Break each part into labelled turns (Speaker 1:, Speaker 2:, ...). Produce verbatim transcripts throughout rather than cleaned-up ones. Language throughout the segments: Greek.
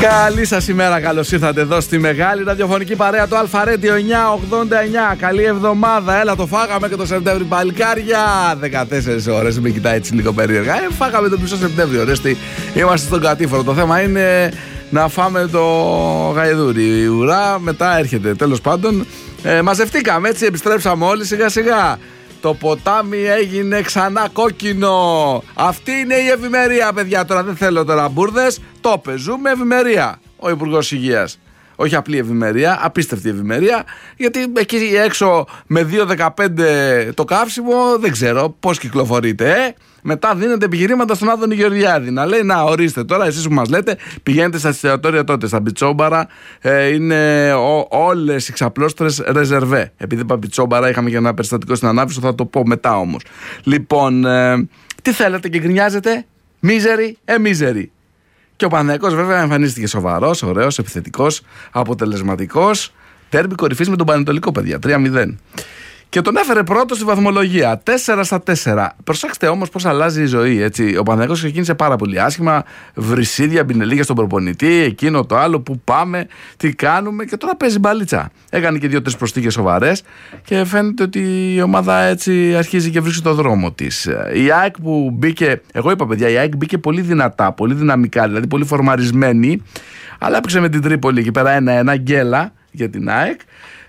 Speaker 1: Καλή σας ημέρα, καλώς ήρθατε εδώ στη μεγάλη ραδιοφωνική παρέα του Αλφα Radio εννιακόσια ογδόντα εννιά. Καλή εβδομάδα, έλα το φάγαμε και το Σεπτέμβρη παλικάρια. δεκατέσσερις ώρες, μην κοιτάει έτσι λίγο περίεργα. Ε, φάγαμε τον μισό Σεπτέμβριο, ρέστη. Είμαστε στον κατήφορο. Το θέμα είναι να φάμε το γαϊδούρι. Η ουρά μετά έρχεται. Τέλος πάντων, ε, μαζευτήκαμε έτσι, επιστρέψαμε όλοι σιγά σιγά. Το ποτάμι έγινε ξανά κόκκινο. Αυτή είναι η ευημερία, παιδιά. Τώρα δεν θέλω τώρα μπουρδες. Το πεζούμε ευημερία. Ο Υπουργός Υγείας. Όχι απλή ευημερία, απίστευτη ευημερία. Γιατί εκεί έξω με δύο δεκαπέντε το καύσιμο δεν ξέρω πώς κυκλοφορείτε. Ε? Μετά δίνετε επιχειρήματα στον Άδωνη Γεωργιάδη. Να λέει, να ορίστε τώρα, εσείς που μας λέτε, πηγαίνετε στα εστιατόρια τότε, στα Πιτσόμπαρα. Ε, είναι όλες οι ξαπλώστρες ρεζερβέ. Επειδή είπα Πιτσόμπαρα, είχαμε και ένα περιστατικό στην Ανάφησο, θα το πω μετά όμως. Λοιπόν, ε, τι θέλετε και γκρινιάζετε, μίζεροι, ε μίζεροι. Και ο Παναθηναϊκός βέβαια εμφανίστηκε σοβαρός, ωραίος, επιθετικός, αποτελεσματικός. Τέρμπι κορυφής με τον Πανετολικό, παιδιά, τρία μηδέν. Και τον έφερε πρώτο στη βαθμολογία, τέσσερα στα τέσσερα. Προσέξτε όμως πώς αλλάζει η ζωή, έτσι. Ο Παναθηναϊκός ξεκίνησε πάρα πολύ άσχημα, βρυσίδια, μπινελίγια στον προπονητή, εκείνο το άλλο, που πάμε, τι κάνουμε, και τώρα παίζει μπαλίτσα. Έκανε και δύο-τρεις προσθήκες σοβαρές και φαίνεται ότι η ομάδα έτσι αρχίζει και βρίσκει το δρόμο της. Η ΑΕΚ που μπήκε, εγώ είπα παιδιά, η ΑΕΚ μπήκε πολύ δυνατά, πολύ δυναμικά, δηλαδή πολύ φορμαρισμένη, αλλά έπαιξε με την Τρίπολη εκεί πέρα ένα-ένα, γκέλα για την ΑΕΚ.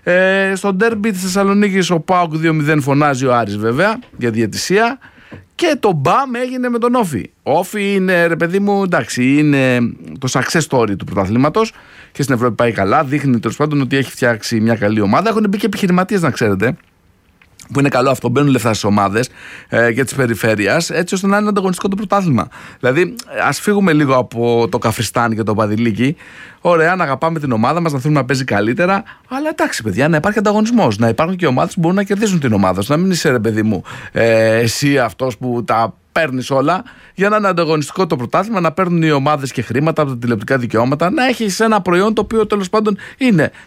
Speaker 1: Ε, στο ντέρμπι της Θεσσαλονίκης ο ΠΑΟΚ δύο μηδέν φωνάζει ο Άρης βέβαια για διαιτησία, και το μπαμ έγινε με τον Όφη. Ο Όφη είναι, ρε παιδί μου, εντάξει, είναι το success story του πρωταθλήματος και στην Ευρώπη πάει καλά, δείχνει τέλος πάντων ότι έχει φτιάξει μια καλή ομάδα. Έχουν μπει και επιχειρηματίες, να ξέρετε, που είναι καλό αυτό, μπαίνουν λεφτά στις ομάδες ε, και της περιφέρειας, έτσι ώστε να είναι ανταγωνιστικό το πρωτάθλημα. Δηλαδή, ας φύγουμε λίγο από το Καφριστάν και το Παδηλίκι. Ωραία, να αγαπάμε την ομάδα μας, να θέλουμε να παίζει καλύτερα. Αλλά εντάξει, παιδιά, να υπάρχει ανταγωνισμός. Να υπάρχουν και ομάδες που μπορούν να κερδίσουν την ομάδα σου. Να μην είσαι, ρε παιδί μου, ε, εσύ αυτός που τα παίρνεις όλα. Για να είναι ανταγωνιστικό το πρωτάθλημα, να παίρνουν οι ομάδες και χρήματα από τα τηλεοπτικά δικαιώματα, να έχεις ένα προϊόν το οποίο τέλος πάντων είναι